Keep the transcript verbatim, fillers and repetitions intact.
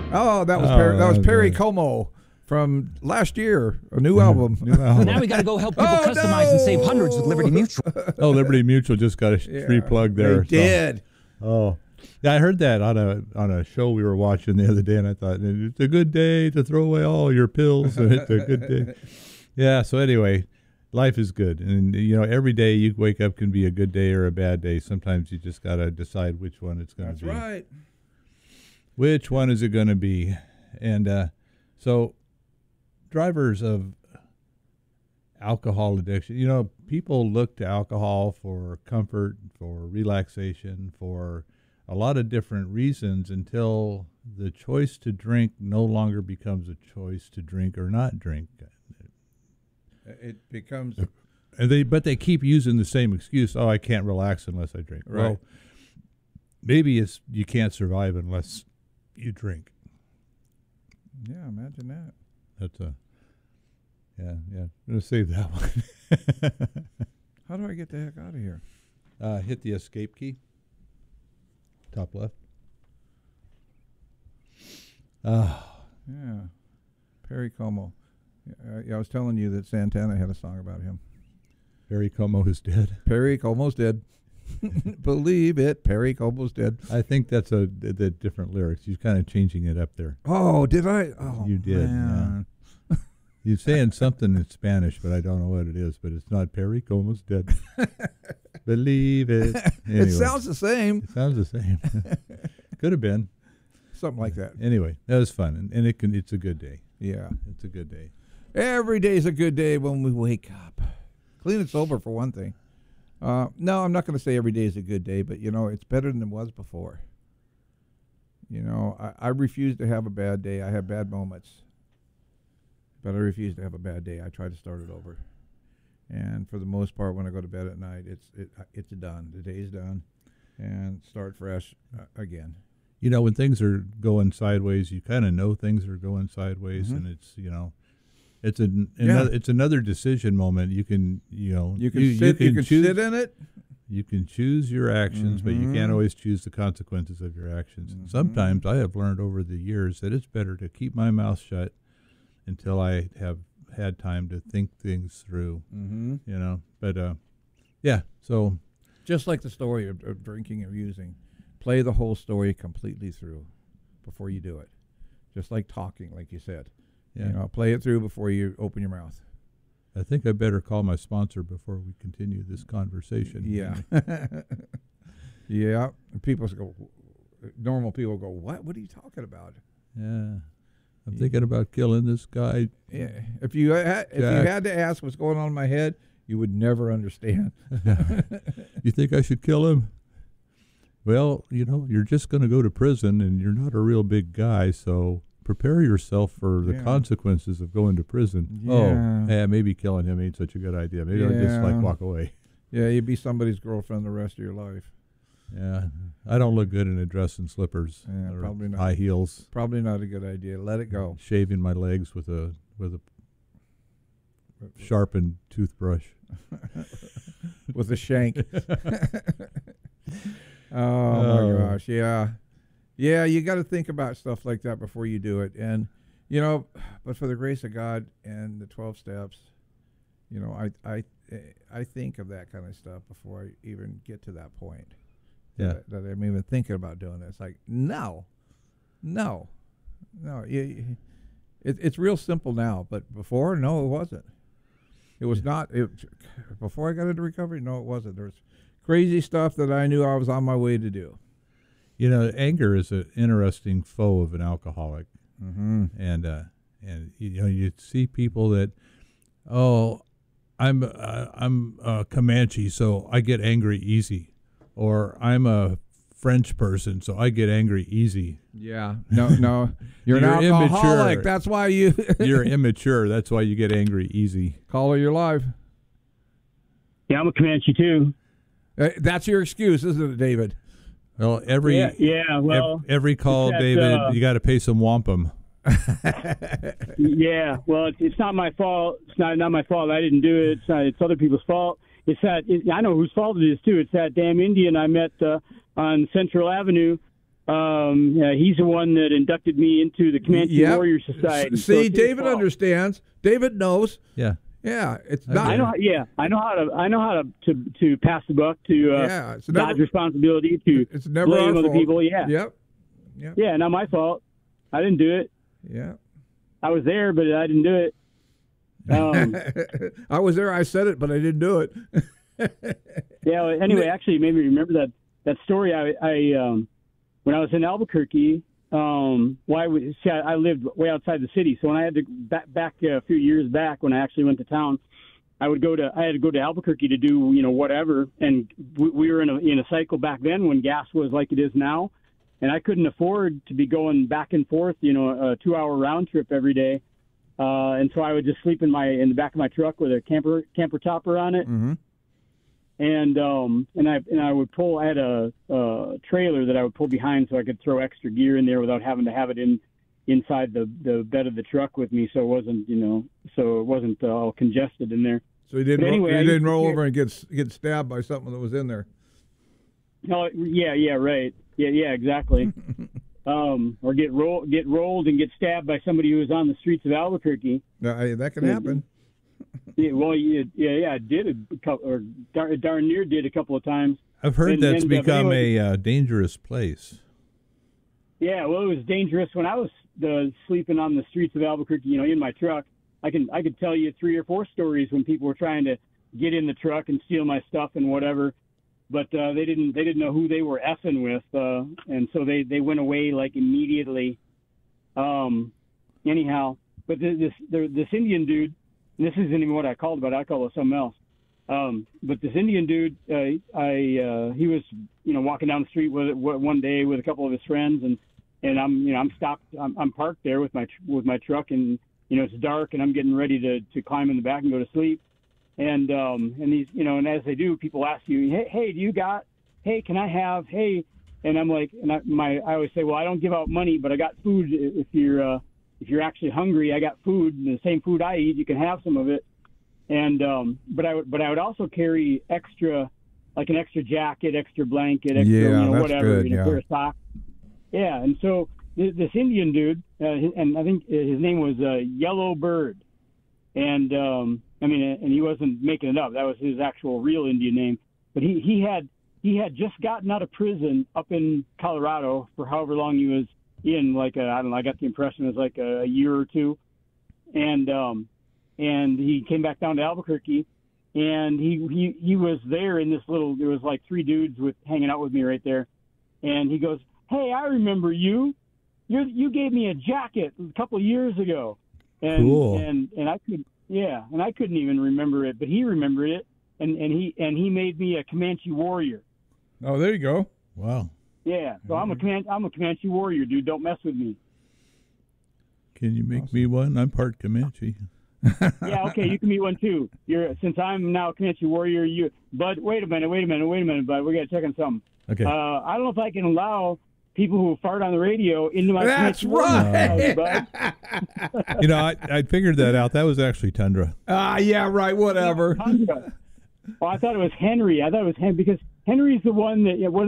Oh, that was Oh, Perry, that was that was Perry nice. Como from last year, a new album. New album. Now we got to go help people Oh, customize no! and save hundreds with Liberty Mutual. Oh, Liberty Mutual just got a sh- Yeah, free plug there. They did. So. Oh, yeah, I heard that on a on a show we were watching the other day, and I thought it's a good day to throw away all your pills, and it's a good day. Yeah. So anyway, life is good, and you know, every day you wake up can be a good day or a bad day. Sometimes you just got to decide which one it's going to That's be. right. Which one is it going to be? And uh, so, drivers of alcohol addiction, you know, people look to alcohol for comfort, for relaxation, for a lot of different reasons until the choice to drink no longer becomes a choice to drink or not drink. It becomes And they, but they keep using the same excuse. Oh, I can't relax unless I drink. Right. Well, maybe it's you can't survive unless you drink. yeah. Imagine that. That's a yeah, yeah. I'm gonna save that one. How do I get the heck out of here? uh, hit the escape key. Top left. Ah, Yeah, Perry Como. Uh, yeah, I was telling you that Santana had a song about him. Perry Como is dead. Perry Como's dead. Believe it, Perry Como's dead. I think that's a the, the different lyrics. You're kind of changing it up there. Oh, did I? Oh, You did, man. You're saying something in Spanish, but I don't know what it is. But it's not Perry Como's dead. Believe it. Anyway, It sounds the same. it sounds the same. Could have been. Something like that. Anyway, that was fun, and, and it can. It's a good day. Yeah. It's a good day. Every day's a good day when we wake up. Clean and sober, for one thing. Uh, no, I'm not going to say every day is a good day, but, you know, it's better than it was before. You know, I, I refuse to have a bad day. I have bad moments. But I refuse to have a bad day. I try to start it over. And for the most part, when I go to bed at night, it's it, it's done. The day's done. And start fresh uh, again. You know, when things are going sideways, you kind of know things are going sideways, Mhm. and it's you know, it's an Yeah. another it's another decision moment. You can you know You can sit. You can, choose sit in it. you can choose your actions, but you can't Mhm. always choose the consequences of your actions. And Mhm. sometimes I have learned over the years that it's better to keep my mouth shut until I have had time to think things through. Mm-hmm. You know, but uh, yeah. So Just like the story of, of drinking or using, play the whole story completely through before you do it. Just like talking, like you said. yeah, You know, play it through before you open your mouth. I think I better call my sponsor before we continue this conversation. Yeah. Yeah. And people go, normal people go, what? What are you talking about? Yeah. I'm thinking about killing this guy. Yeah. If you had, if you Jack. had to ask what's going on in my head, you would never understand. You think I should kill him? Well, you know, you're just going to go to prison, and you're not a real big guy, so prepare yourself for the Yeah. consequences of going to prison. Yeah. Oh, yeah, maybe killing him ain't such a good idea. Maybe I'll just like Yeah. walk away. Yeah, you'd be somebody's girlfriend the rest of your life. Yeah, I don't look good in a dress and slippers, Yeah, or probably not. high heels. Probably not a good idea. Let it go. Shaving my legs with a with a sharpened toothbrush. With a shank. Oh, Oh. my gosh, yeah. Yeah, you got to think about stuff like that before you do it. And, you know, but for the grace of God and the twelve steps, you know, I I I think of that kind of stuff before I even get to that point. Yeah. That, that I'm even thinking about doing it. It's like, no, no, no. You, you- it, it's real simple now, but before, no, it wasn't. It was not. It, before I got into recovery, no, it wasn't. There was crazy stuff that I knew I was on my way to do. You know, anger is an interesting foe of an alcoholic. Mm-hmm. and uh, and you know you see people that, oh, I'm uh, I'm a Comanche, so I get angry easy, or I'm a French person, so I get angry easy. Yeah. No, no. You're, You're an alcoholic. immature. That's why you You're immature. That's why you get angry easy. call your life. Yeah, I'm a Comanche too. Uh, that's your excuse, isn't it, David? Well, every Yeah, yeah. Well, ev- every call, that, David, uh, you got to pay some wampum. yeah. Well, it's, it's not my fault. It's not not my fault. I didn't do it. It's, not, it's other people's fault. It's that it, I know whose fault it is too. It's that damn Indian I met uh, on Central Avenue Um, yeah, he's the one that inducted me into the Comanche Yep. Warrior Society. S- So See, it's his David fault. understands. David knows. Yeah. Yeah, it's I not. I know. how- Yeah, I know how to. I know how to to, to pass the buck, to uh, Yeah, it's never- dodge responsibility, to It's never blame our other fault. people. Yeah. Yep. Yep. Yeah, not my fault. I didn't do it. Yeah. I was there, but I didn't do it. Um, I was there. I said it, but I didn't do it. yeah. well, Anyway, actually, it made me remember that that story. I, I um, when I was in Albuquerque. Um, why? We, see, I, I lived way outside the city, so when I had to back, back uh, a few years back, when I actually went to town, I would go to. I had to go to Albuquerque to do you know whatever, and we, we were in a in a cycle back then when gas was like it is now, and I couldn't afford to be going back and forth, you know, a two hour round trip every day. Uh, and so I would just sleep in my in the back of my truck with a camper camper topper on it, Mm-hmm. and um and I and I would pull. I had a, a trailer that I would pull behind so I could throw extra gear in there without having to have it in inside the the bed of the truck with me, so it wasn't you know so it wasn't uh, all congested in there. So you didn't. But anyway, roll, I you didn't used to roll hear- over and get s- get stabbed by something that was in there. Oh yeah, yeah, right, yeah, yeah, exactly. um, or get roll get rolled and get stabbed by somebody who was on the streets of Albuquerque. Uh, I- that can Mhm. happen. Yeah, well, yeah, yeah, yeah, I did a couple, or darn, darn near did a couple of times. I've heard And- that's and, uh, but become anyway- a uh, dangerous place. Yeah, well, it was dangerous when I was uh, sleeping on the streets of Albuquerque. You know, in my truck, I can I could tell you three or four stories when people were trying to get in the truck and steal my stuff and whatever, but uh, they didn't they didn't know who they were effing with, uh, and so they, they went away like immediately. Um, anyhow, but this this, the, this Indian dude, and this isn't even what I called about. I called it something else. Um, but this Indian dude, uh, I uh, he was you know walking down the street with one day with a couple of his friends, and and I'm you know I'm stopped I'm, I'm parked there with my with my truck, and you know it's dark, and I'm getting ready to, to climb in the back and go to sleep, and um and these you know and as they do, people ask you, hey hey do you got hey can I have hey and I'm like and I, my I always say, well, I don't give out money, but I got food if you're uh, if you're actually hungry. I got food, and the same food I eat, you can have some of it. And um, but I would but I would also carry extra, like an extra jacket, extra blanket, extra Yeah, you know, that's whatever, good, you know, yeah. pair of socks. Yeah, and so this, this Indian dude, uh, his- and I think his name was uh, Yellow Bird, and um, I mean, and he wasn't making it up. That was his actual real Indian name. But he he had he had just gotten out of prison up in Colorado for however long he was in, like I I don't know. I got the impression it was like a, a year or two, and um, and he came back down to Albuquerque, and he, he he was there in this little. There was like three dudes with hanging out with me right there, and he goes, "Hey, I remember you. You you gave me a jacket a couple of years ago," and Cool. and and I could yeah, and I couldn't even remember it, but he remembered it, and and he and he made me a Comanche warrior. Oh, there you go. Wow. Yeah, so I'm a Comanche, I'm a Comanche warrior, dude. Don't mess with me. Can you make me one? I'm part Comanche. Yeah, okay, you can be one too. You're since I'm now a Comanche warrior. You, but wait a minute, wait a minute, wait a minute, bud. We got to check on something. Okay. Uh, I don't know if I can allow people who fart on the radio into my That's Comanche warrior right. house, bud. you know, I, I figured that out. That was actually Tundra. Ah, yeah, right. Whatever. Tundra. Oh, I thought it was Henry. I thought it was Henry because Henry's the one that. Yeah, what